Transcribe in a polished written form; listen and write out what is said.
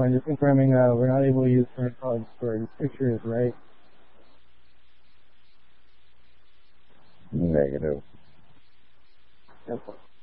everyone. Just confirming we're not able to use current cards for pictures, right? Negative. Yep.